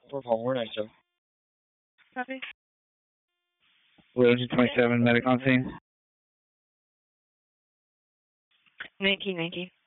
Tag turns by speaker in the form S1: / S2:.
S1: For Palmer, nice job.
S2: Copy.
S3: Williams 27, medic on scene.
S2: 1919.